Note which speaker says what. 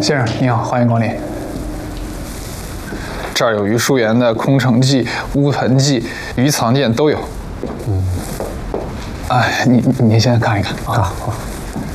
Speaker 1: 先生你好，欢迎光临。这儿有榆树园的空城计、乌盆记、鱼藏件都有。哎，您先看一看啊。好。